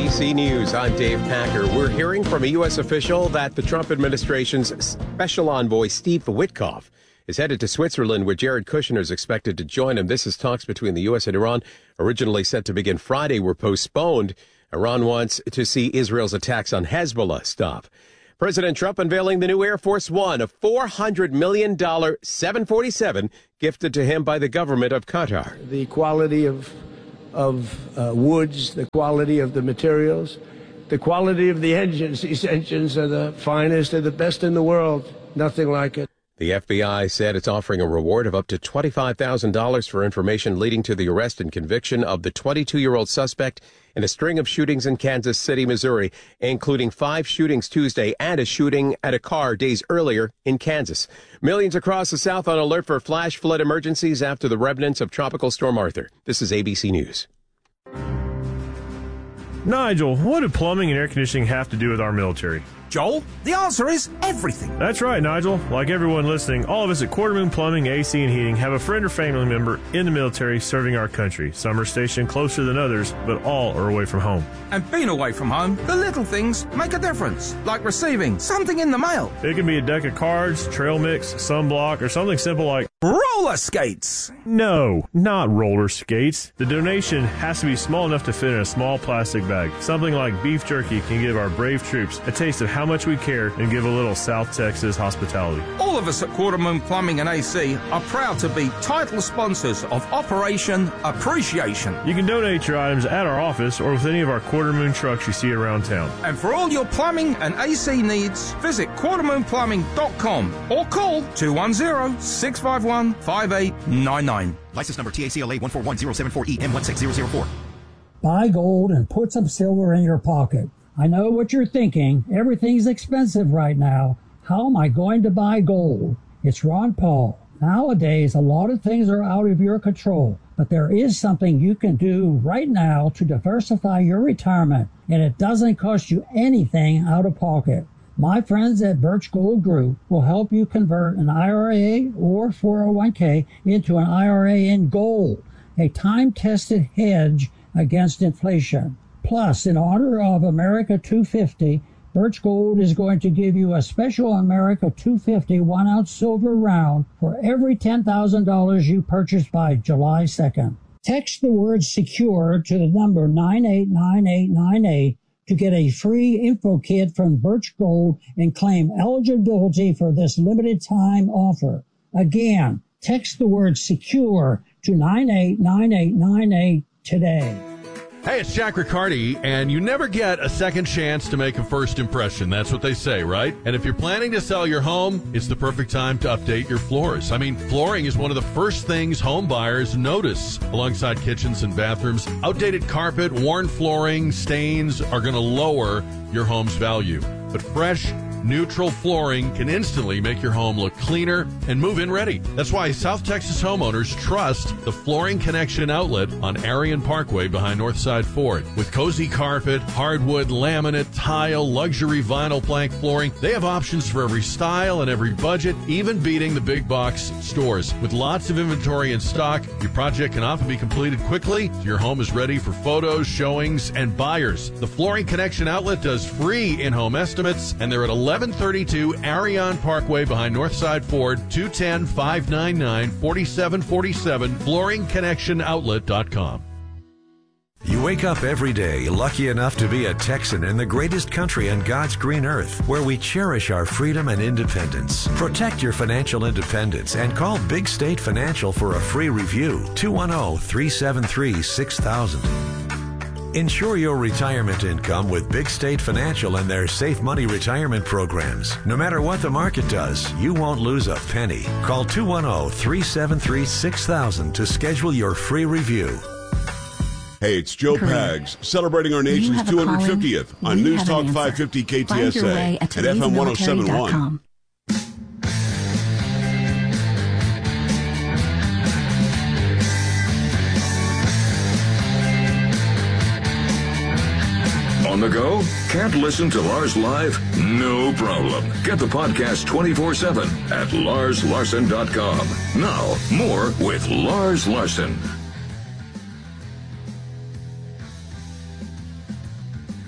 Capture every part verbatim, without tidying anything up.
B C News, I'm Dave Packer. We're hearing from a U S official that the Trump administration's special envoy, Steve Witkoff, is headed to Switzerland, where Jared Kushner is expected to join him. This is talks between the U S and Iran, originally set to begin Friday, were postponed. Iran wants to see Israel's attacks on Hezbollah stop. President Trump unveiling the new Air Force One, a four hundred million dollars seven forty-seven gifted to him by the government of Qatar. The quality of of uh, woods, the quality of the materials, the quality of the engines. These engines are the finest, they're the best in the world. Nothing like it. The F B I said it's offering a reward of up to twenty-five thousand dollars for information leading to the arrest and conviction of the twenty-two-year-old suspect in a string of shootings in Kansas City, Missouri, including five shootings Tuesday and a shooting at a car days earlier in Kansas. Millions across the South on alert for flash flood emergencies after the remnants of Tropical Storm Arthur. This is A B C News. Nigel, what do plumbing and air conditioning have to do with our military? Joel, the answer is everything. That's right, Nigel. Like everyone listening, all of us at Quarter Moon Plumbing, A C and Heating have a friend or family member in the military serving our country. Some are stationed closer than others, but all are away from home. And being away from home, the little things make a difference, like receiving something in the mail. It can be a deck of cards, trail mix, sunblock, or something simple like roller skates. No, not roller skates. The donation has to be small enough to fit in a small plastic bag. Something like beef jerky can give our brave troops a taste of how much we care and give a little South Texas hospitality. All of us at Quarter Moon Plumbing and A C are proud to be title sponsors of Operation Appreciation. You can donate your items at our office or with any of our Quarter Moon trucks you see around town. And for all your plumbing and A C needs, visit quarter moon plumbing dot com or call two one zero, six five one, five eight nine nine. License number T A C L A one four one zero seven four E M one six zero zero four. Buy gold and put some silver in your pocket. I know what you're thinking. Everything's expensive right now. How am I going to buy gold? It's Ron Paul. Nowadays, a lot of things are out of your control, but there is something you can do right now to diversify your retirement, and it doesn't cost you anything out of pocket. My friends at Birch Gold Group will help you convert an I R A or four oh one k into an I R A in gold, a time-tested hedge against inflation. Plus, in honor of America two fifty, Birch Gold is going to give you a special America two fifty one-ounce silver round for every ten thousand dollars you purchase by July second. Text the word SECURE to the number nine eight nine eight nine eight to get a free info kit from Birch Gold and claim eligibility for this limited time offer. Again, text the word SECURE to nine eight nine eight nine eight today. Hey, it's Jack Riccardi, and you never get a second chance to make a first impression. That's what they say, right? And if you're planning to sell your home, it's the perfect time to update your floors. I mean, flooring is one of the first things home buyers notice alongside kitchens and bathrooms. Outdated carpet, worn flooring, stains are going to lower your home's value. But fresh, neutral flooring can instantly make your home look cleaner and move-in ready. That's why South Texas homeowners trust the Flooring Connection outlet on Arion Parkway behind Northside Ford. With cozy carpet, hardwood, laminate, tile, luxury vinyl plank flooring, they have options for every style and every budget, even beating the big box stores. With lots of inventory in stock, your project can often be completed quickly, so your home is ready for photos, showings, and buyers. The Flooring Connection outlet does free in-home estimates, and they're at eleven thirty-two Arion Parkway behind Northside Ford, two one zero, five nine nine, four seven four seven, flooring connection outlet dot com. You wake up every day lucky enough to be a Texan in the greatest country on God's green earth, where we cherish our freedom and independence. Protect your financial independence and call Big State Financial for a free review. two one zero, three seven three, six thousand. Ensure your retirement income with Big State Financial and their Safe Money retirement programs. No matter what the market does, you won't lose a penny. Call two one zero, three seven three, six thousand to schedule your free review. Hey, it's Joe Pags, celebrating our nation's two hundred fiftieth on News Talk five fifty K T S A and F M one oh seven point one. On the go? Can't listen to Lars live? No problem. Get the podcast twenty-four seven at lars larson dot com. Now, more with Lars Larson.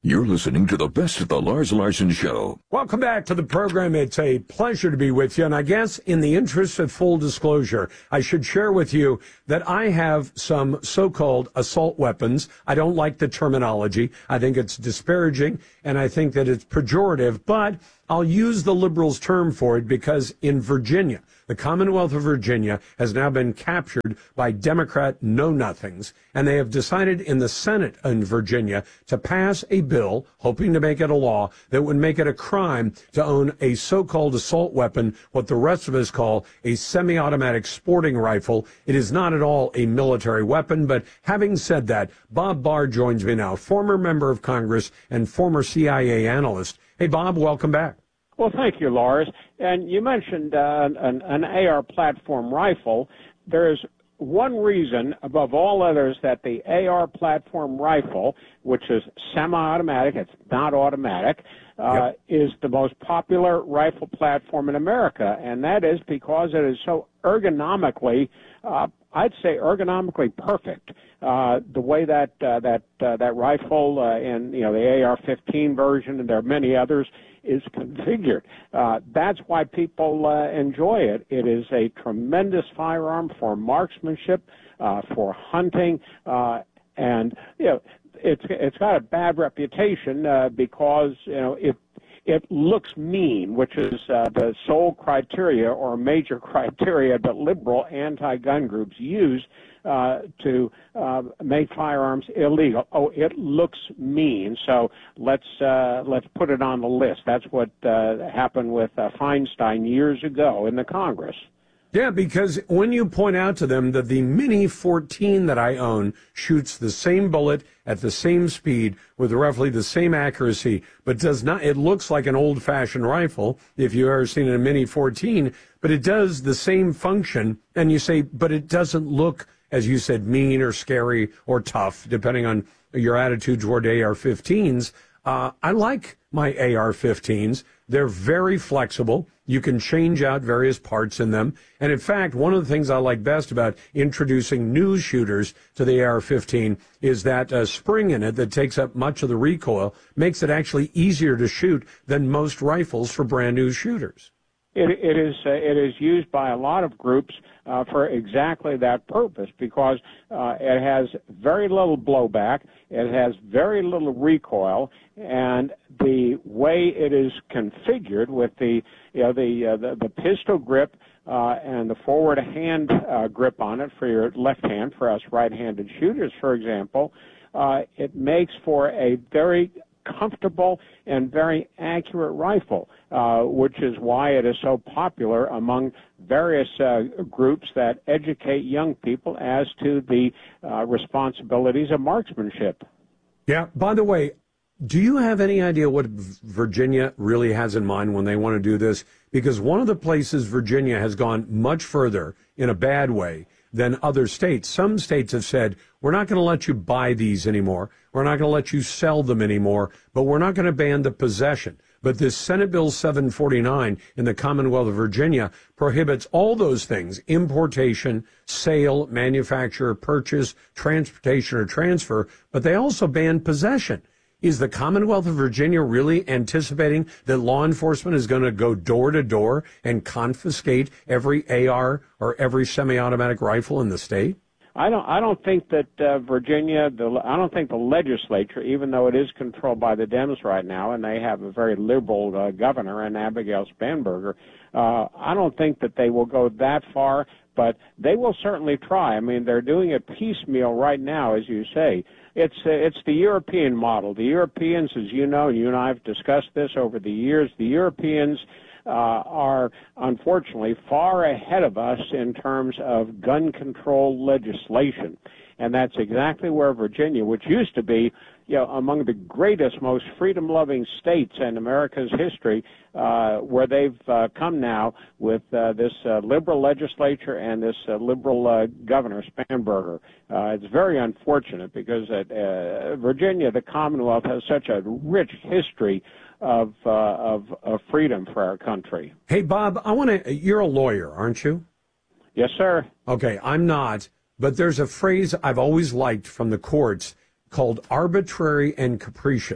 You're listening to the best of the Lars Larson Show. Welcome back to the program. It's a pleasure to be with you. And I guess in the interest of full disclosure, I should share with you that I have some so-called assault weapons. I don't like the terminology. I think it's disparaging, and I think that it's pejorative, but I'll use the liberals' term for it because in Virginia, the Commonwealth of Virginia has now been captured by Democrat know-nothings, and they have decided in the Senate in Virginia to pass a bill, hoping to make it a law, that would make it a crime to own a so-called assault weapon, what the rest of us call a semi-automatic sporting rifle. It is not at all a military weapon, but having said that, Bob Barr joins me now, former member of Congress and former C I A analyst. Hey, Bob, welcome back. Well, thank you, Lars. And you mentioned uh, an, an A R platform rifle. There's one reason above all others that the A R platform rifle, which is semi-automatic, it's not automatic, uh, yep. is the most popular rifle platform in America. And that is because it is so ergonomically, uh, I'd say ergonomically perfect. Uh, the way that uh, that uh, that rifle uh, in you know the A R fifteen version, and there are many others, is configured. Uh, that's why people uh, enjoy it. It is a tremendous firearm for marksmanship, uh, for hunting, uh, and you know it's it's got a bad reputation uh, because you know it. It looks mean, which is uh, the sole criteria or major criteria that liberal anti-gun groups use uh, to uh, make firearms illegal. Oh, it looks mean, so let's uh, let's put it on the list. That's what uh, happened with uh, Feinstein years ago in the Congress. Yeah, because when you point out to them that the Mini fourteen that I own shoots the same bullet at the same speed with roughly the same accuracy, but does not, it looks like an old-fashioned rifle, if you've ever seen a Mini fourteen, but it does the same function, and you say, but it doesn't look, as you said, mean or scary or tough, depending on your attitude toward A R fifteens. Uh, I like my A R fifteens. They're very flexible. You can change out various parts in them. And in fact, one of the things I like best about introducing new shooters to the A R fifteen is that uh, spring in it that takes up much of the recoil makes it actually easier to shoot than most rifles for brand new shooters. It, it is uh, it is used by a lot of groups uh, for exactly that purpose because uh, it has very little blowback, it has very little recoil, and the way it is configured with the you know the uh, the, the pistol grip uh, and the forward hand uh, grip on it for your left hand, for us right-handed shooters, for example, uh, it makes for a very comfortable and very accurate rifle, uh, which is why it is so popular among various uh, groups that educate young people as to the uh, responsibilities of marksmanship. Yeah, by the way, do you have any idea what Virginia really has in mind when they want to do this? Because one of the places Virginia has gone much further in a bad way than other states. Some states have said, we're not going to let you buy these anymore. We're not going to let you sell them anymore, but we're not going to ban the possession. But this Senate Bill seven forty-nine in the Commonwealth of Virginia prohibits all those things: importation, sale, manufacture, purchase, transportation, or transfer, but they also ban possession. Is the Commonwealth of Virginia really anticipating that law enforcement is going to go door to door and confiscate every A R or every semi-automatic rifle in the state? I don't. I don't think that uh, Virginia. The, I don't think the legislature, even though it is controlled by the Dems right now, and they have a very liberal uh, governor and Abigail Spanberger. Uh, I don't think that they will go that far, but they will certainly try. I mean, they're doing it piecemeal right now, as you say. It's uh, it's the European model. The Europeans, as you know, you and I have discussed this over the years. The Europeans Uh, are unfortunately far ahead of us in terms of gun control legislation. And that's exactly where Virginia, which used to be, you know, among the greatest, most freedom-loving states in America's history, uh, where they've uh, come now with uh, this uh, liberal legislature and this uh, liberal uh, governor, Spanberger. Uh, it's very unfortunate because at, uh, Virginia, the Commonwealth, has such a rich history of, uh, of of freedom for our country. Hey, Bob, I want to. You're a lawyer, aren't you? Yes, sir. Okay, I'm not. But there's a phrase I've always liked from the courts called arbitrary and capricious.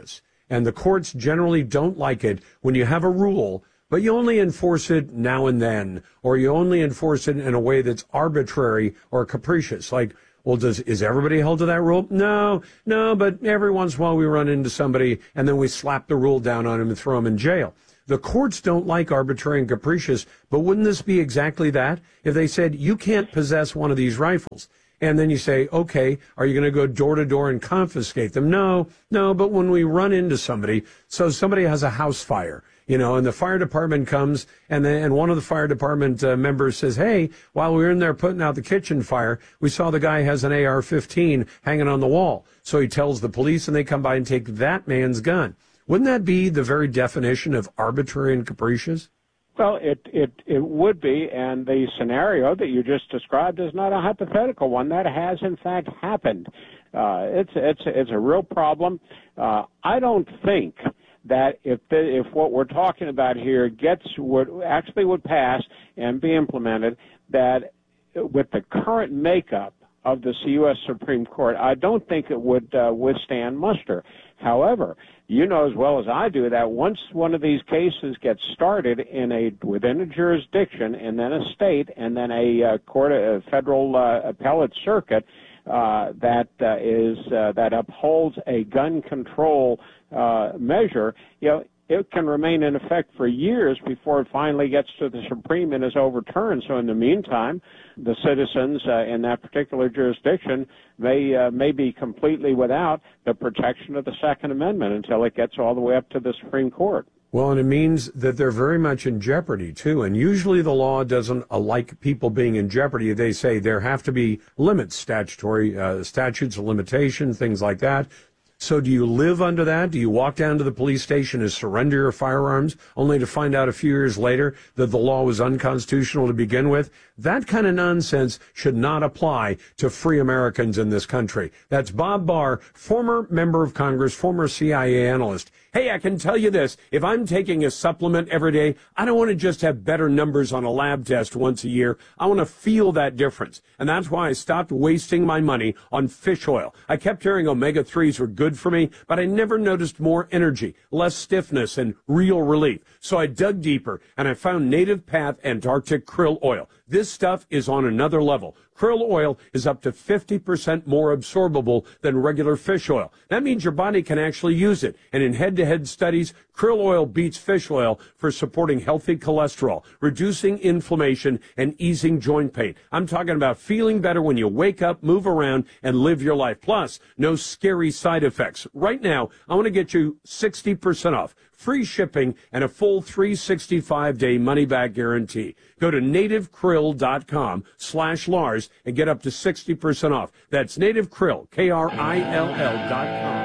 And the courts generally don't like it when you have a rule, but you only enforce it now and then, or you only enforce it in a way that's arbitrary or capricious. Like, well, does is everybody held to that rule? No, no, but every once in a while we run into somebody, and then we slap the rule down on him and throw him in jail. The courts don't like arbitrary and capricious, but wouldn't this be exactly that? If they said, you can't possess one of these rifles, and then you say, okay, are you going to go door to door and confiscate them? No, no, but when we run into somebody, so somebody has a house fire, you know, and the fire department comes, and then and one of the fire department uh, members says, hey, while we were in there putting out the kitchen fire, we saw the guy has an A R fifteen hanging on the wall. So he tells the police, and they come by and take that man's gun. Wouldn't that be the very definition of arbitrary and capricious? Well, it, it, it would be, and the scenario that you just described is not a hypothetical one. That has, in fact, happened. Uh, it's, it's, it's a real problem. Uh, I don't think that if the, if what we're talking about here gets would actually would pass and be implemented, that with the current makeup of the U S Supreme Court, I don't think it would uh, withstand muster. However, you know as well as I do that once one of these cases gets started in a within a jurisdiction and then a state and then a uh, court, a federal uh, appellate circuit uh, that uh, is uh, that upholds a gun control uh, measure, you know, it can remain in effect for years before it finally gets to the Supreme and is overturned. So in the meantime, the citizens uh, in that particular jurisdiction may uh, may be completely without the protection of the Second Amendment until it gets all the way up to the Supreme Court. Well, and it means that they're very much in jeopardy, too. And usually the law doesn't uh, like people being in jeopardy. They say there have to be limits, statutory uh, statutes of limitation, things like that. So do you live under that? Do you walk down to the police station and surrender your firearms only to find out a few years later that the law was unconstitutional to begin with? That kind of nonsense should not apply to free Americans in this country. That's Bob Barr, former member of Congress, former C I A analyst. Hey, I can tell you this. If I'm taking a supplement every day, I don't want to just have better numbers on a lab test once a year. I want to feel that difference. And that's why I stopped wasting my money on fish oil. I kept hearing omega threes were good for me, but I never noticed more energy, less stiffness, and real relief. So I dug deeper, and I found Native Path Antarctic Krill Oil. This stuff is on another level. Krill oil is up to fifty percent more absorbable than regular fish oil. That means your body can actually use it. And in head-to-head studies, krill oil beats fish oil for supporting healthy cholesterol, reducing inflammation, and easing joint pain. I'm talking about feeling better when you wake up, move around, and live your life. Plus, no scary side effects. Right now, I want to get you sixty percent off, free shipping, and a full three hundred sixty-five day money-back guarantee. Go to nativekrill.com slash Lars and get up to sixty percent off. That's Native Krill, K R I L L dot com.